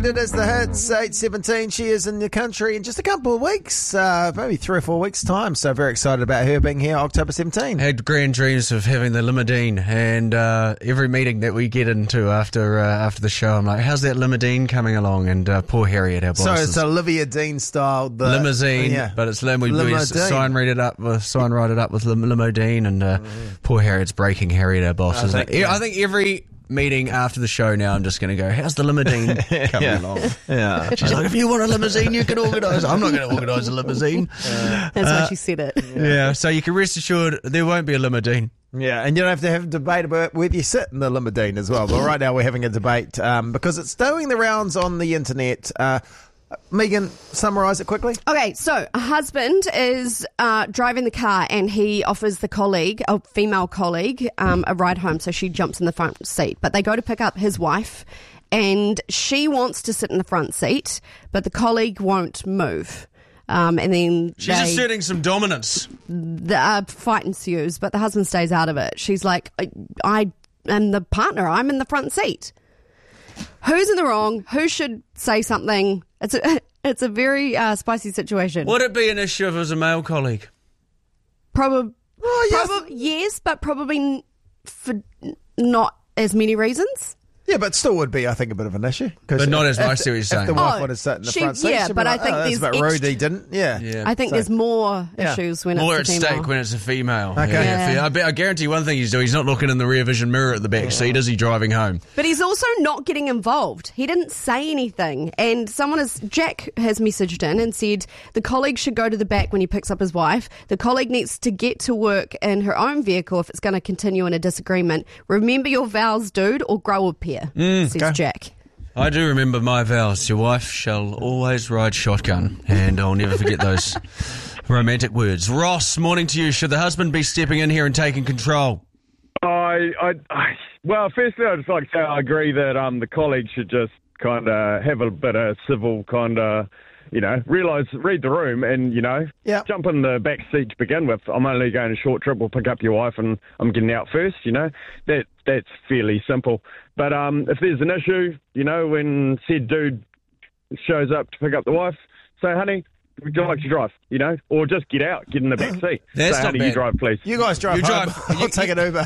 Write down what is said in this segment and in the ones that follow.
It is the hits, 8:17. She is in the country in just a couple of weeks, maybe 3 or 4 weeks' time. So very excited about her being here October 17. Had grand dreams of having the limousine, and every meeting that we get into after the show, I'm like, how's that limousine coming along? And poor Harriet, our boss. So it's Olivia Dean style. Limousine, but it's we sign write it up with limousine, and poor Harriet's breaking Harriet, our boss, isn't it? I think every meeting after the show now, I'm just going to go, how's the limousine coming along? Yeah. She's like, if you want a limousine, you can organise. I'm not going to organise a limousine. That's why she said it. Yeah, so you can rest assured there won't be a limousine. Yeah, and you don't have to have a debate about whether you sit in the limousine as well. But right now we're having a debate because it's doing the rounds on the internet. Megan, summarise it quickly. Okay, so a husband is driving the car and he offers the colleague, a female colleague, a ride home, so she jumps in the front seat. But they go to pick up his wife and she wants to sit in the front seat, but the colleague won't move. And then she's asserting some dominance. The fight ensues, but the husband stays out of it. She's like, I am the partner, I'm in the front seat. Who's in the wrong? Who should say something? It's a very spicy situation. Would it be an issue if it was a male colleague? Probably, yes, but probably for not as many reasons. Yeah, but still would be, I think, a bit of an issue. But not as much, see what you're saying. If the wife wanted to sit in the front seat, but I think there's a bit rude he didn't. Yeah. I think there's more issues when more it's a female. More at stake when it's a female. Okay. Yeah. I guarantee one thing he's doing, he's not looking in the rear vision mirror at the back seat, is he, driving home? But he's also not getting involved. He didn't say anything. And Jack has messaged in and said the colleague should go to the back when he picks up his wife. The colleague needs to get to work in her own vehicle if it's going to continue in a disagreement. Remember your vows, dude, or grow a pair, says Jack. I do remember my vows. Your wife shall always ride shotgun, and I'll never forget those romantic words. Ross, morning to you. Should the husband be stepping in here and taking control? Well, firstly, I'd just like to say I agree that the colleague should just kind of have a bit of civil kind of, read the room and, jump in the back seat to begin with. I'm only going a short trip, we'll pick up your wife and I'm getting out first, That's fairly simple. But if there's an issue, when said dude shows up to pick up the wife, say, honey, would you like to drive, or just get out, get in the back seat. That's say, not honey, bad. you drive, please. You guys drive home. I'll take an Uber.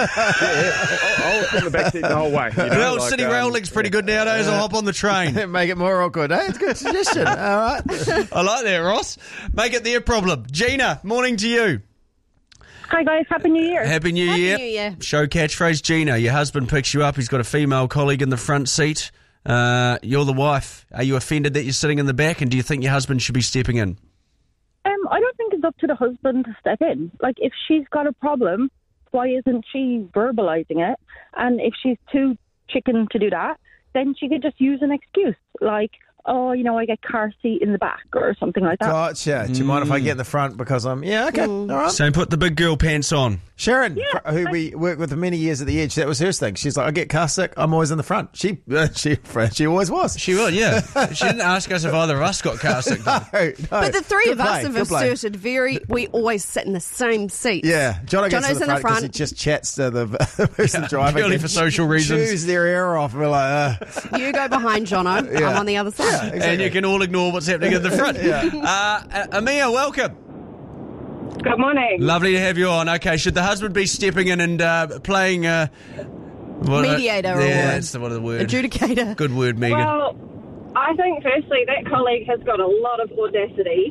I'll sit in the back seat the whole way. The old City Rail Link's pretty good nowadays. I'll hop on the train. Make it more awkward. Hey, it's a good suggestion. All right. I like that, Ross. Make it their problem. Gina, morning to you. Hi guys, Happy New Year. Happy New Year. New Year. Show catchphrase, Gina. Your husband picks you up. He's got a female colleague in the front seat. You're the wife. Are you offended that you're sitting in the back, and do you think your husband should be stepping in? I don't think it's up to the husband to step in. Like, if she's got a problem, why isn't she verbalising it? And if she's too chicken to do that, then she could just use an excuse, like, oh, I get car seat in the back or something like that. Gotcha. Do you mind if I get in the front because I'm... Yeah, okay. All right. So put the big girl pants on. Sharon, who we worked with for many years at the Edge, that was her thing. She's like, I get car sick, I'm always in the front. She always was. She will, yeah. She didn't ask us if either of us got car sick. No. But the three of us have asserted we always sit in the same seats. Yeah. Jono's in the front because he just chats to the person driving. Purely for social reasons. Choose their ear off. We're like, You go behind Jono, I'm on the other side. Yeah, exactly. And you can all ignore what's happening in the front. Amia, welcome. Good morning. Lovely to have you on. Okay, should the husband be stepping in and playing... mediator or that's one of the words. Adjudicator. Good word, Megan. Well, I think firstly that colleague has got a lot of audacity.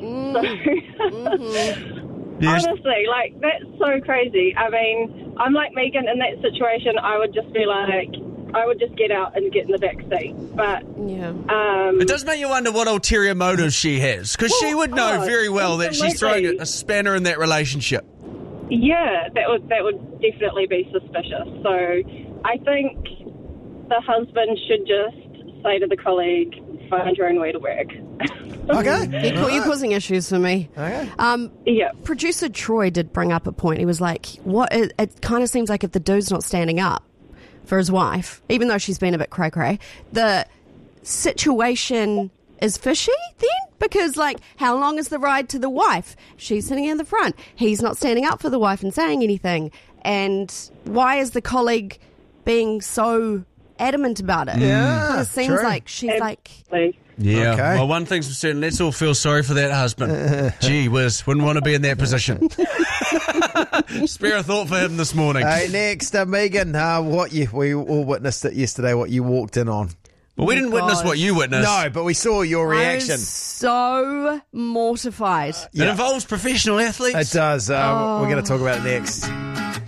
Yes. Honestly, that's so crazy. I mean, I'm like Megan in that situation. I would just be like, I would just get out and get in the back seat. But it does make you wonder what ulterior motives she has, because she would know very well that she's throwing a spanner in that relationship. Yeah, that would definitely be suspicious. So I think the husband should just say to the colleague, find your own way to work. Okay. You're causing issues for me. Okay. Producer Troy did bring up a point. He was like, it kind of seems like if the dude's not standing up for his wife, even though she's been a bit cray-cray, the situation is fishy then? Because, how long is the ride to the wife? She's sitting in the front. He's not standing up for the wife and saying anything. And why is the colleague being so adamant about it. Yeah, it seems like she's like... Yeah. Okay. Well, one thing's for certain, let's all feel sorry for that husband. Gee whiz, wouldn't want to be in that position. Spare a thought for him this morning. Hey, next, Megan, we all witnessed it yesterday, what you walked in on. Well, we didn't witness what you witnessed. No, but we saw your reaction. I was so mortified. It involves professional athletes. It does. We're going to talk about it next.